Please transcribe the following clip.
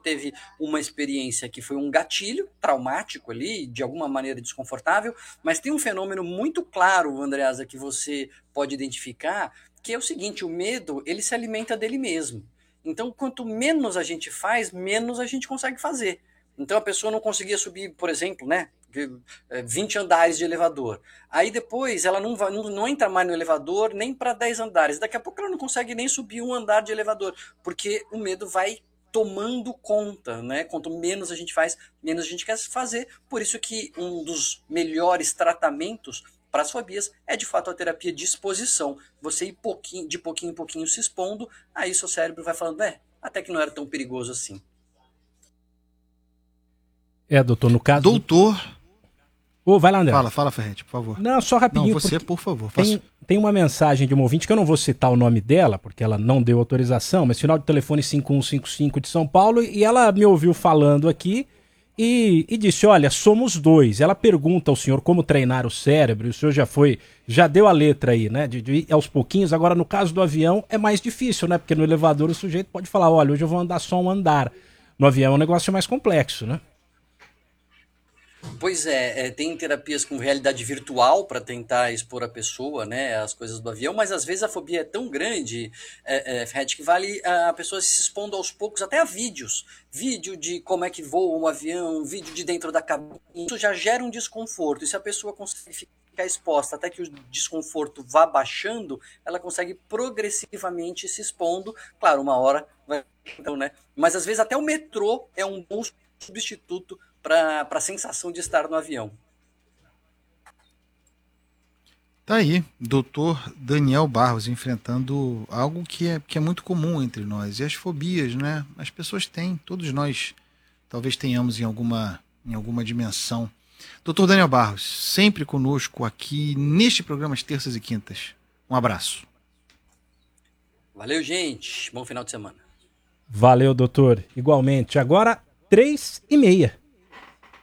teve uma experiência que foi um gatilho traumático ali, de alguma maneira desconfortável, mas tem um fenômeno muito claro, Andreasa, que você pode identificar, que é o seguinte: o medo, ele se alimenta dele mesmo. Então, quanto menos a gente faz, menos a gente consegue fazer. Então, a pessoa não conseguia subir, por exemplo, né, 20 andares de elevador. Aí depois ela não entra mais no elevador nem para 10 andares. Daqui a pouco ela não consegue nem subir um andar de elevador, porque o medo vai tomando conta, né? Quanto menos a gente faz, menos a gente quer fazer. Por isso que um dos melhores tratamentos para as fobias é de fato a terapia de exposição. Você ir de pouquinho em pouquinho se expondo, aí seu cérebro vai falando, até que não era tão perigoso assim. Doutor, no caso... Doutor... vai lá, André. Fala, Ferretti, por favor. Não, só rapidinho. Não, você, por favor. Tem uma mensagem de uma ouvinte, que eu não vou citar o nome dela, porque ela não deu autorização, mas final de telefone 5155 de São Paulo, e ela me ouviu falando aqui e disse, olha, somos dois. Ela pergunta ao senhor como treinar o cérebro, e o senhor já deu a letra aí, né, de ir aos pouquinhos. Agora, no caso do avião, é mais difícil, né, porque no elevador o sujeito pode falar, olha, hoje eu vou andar só um andar. No avião é um negócio mais complexo, né? Pois tem terapias com realidade virtual para tentar expor a pessoa, né, as coisas do avião, mas às vezes a fobia é tão grande, Fred, que vale a pessoa se expondo aos poucos até a vídeos. Vídeo de como é que voa um avião, vídeo de dentro da cabine. Isso já gera um desconforto, e se a pessoa consegue ficar exposta até que o desconforto vá baixando, ela consegue progressivamente se expondo. Claro, uma hora vai, então, né? Mas às vezes até o metrô é um bom substituto para a sensação de estar no avião. Tá aí, doutor Daniel Barros, enfrentando algo que é muito comum entre nós, e as fobias, né? As pessoas têm, todos nós talvez tenhamos em alguma dimensão. Doutor Daniel Barros, sempre conosco aqui neste programa às terças e quintas. Um abraço. Valeu, gente. Bom final de semana. Valeu, doutor. Igualmente. Agora, 3h30.